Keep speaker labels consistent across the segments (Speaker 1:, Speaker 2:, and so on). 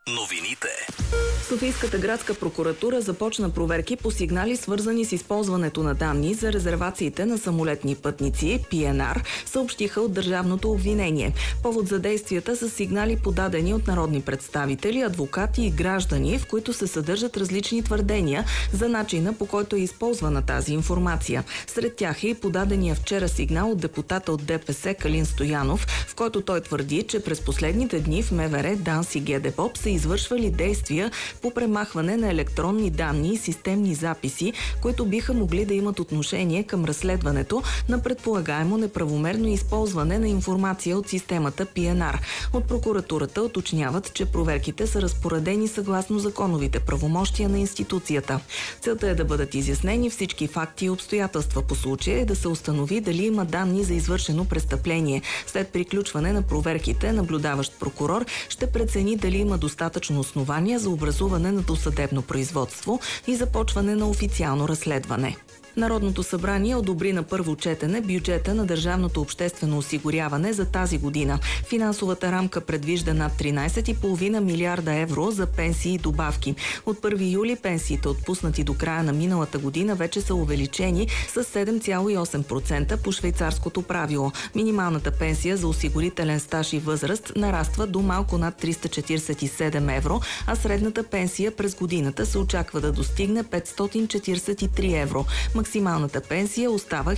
Speaker 1: Новините.
Speaker 2: Софийската градска прокуратура започна проверки по сигнали, свързани с използването на данни за резервациите на самолетни пътници, ПНР, съобщиха от държавното обвинение. Повод за действията са сигнали, подадени от народни представители, адвокати и граждани, в които се съдържат различни твърдения за начина, по който е използвана тази информация. Сред тях е и подадения вчера сигнал от депутата от ДПС Калин Стоянов, в който той твърди, че през последните дни в МВР, ДАНС и ГДБОП са извършвали действия по премахване на електронни данни и системни записи, които биха могли да имат отношение към разследването на предполагаемо неправомерно използване на информация от системата ПНР. От прокуратурата уточняват, че проверките са разпоредени съгласно законовите правомощия на институцията. Целта е да бъдат изяснени всички факти и обстоятелства по случая и да се установи дали има данни за извършено престъпление. След приключване на проверките, наблюдаващ прокурор ще прецени дали има достатъчно основания за образуване на досъдебно производство и започване на официално разследване. Народното събрание одобри на първо четене бюджета на държавното обществено осигуряване за тази година. Финансовата рамка предвижда над 13,5 милиарда евро за пенсии и добавки. От 1 юли пенсиите, отпуснати до края на миналата година, вече са увеличени с 7,8% по швейцарското правило. Минималната пенсия за осигурителен стаж и възраст нараства до малко над 347 евро, а средната пенсия през годината се очаква да достигне 543 евро. Максималната пенсия остава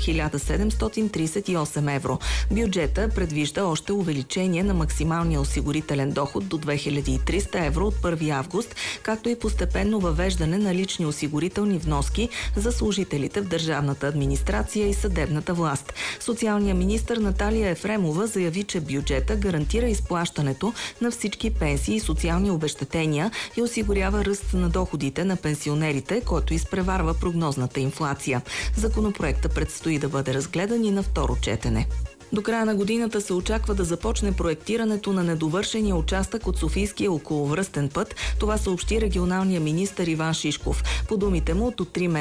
Speaker 2: 1738 евро. Бюджета предвижда още увеличение на максималния осигурителен доход до 2300 евро от 1 август, както и постепенно въвеждане на лични осигурителни вноски за служителите в държавната администрация и съдебната власт. Социалният министър Наталия Ефремова заяви, че бюджета гарантира изплащането на всички пенсии и социални обезщетения и осигурява ръст на доходите на пенсионерите, който изпреварва прогнозната инфлация. Законопроекта предстои да бъде разгледан и на второ четене. До края на годината се очаква да започне проектирането на недовършения участък от Софийския околовръстен път. Това съобщи регионалния министър Иван Шишков. По думите му, от 3 месеца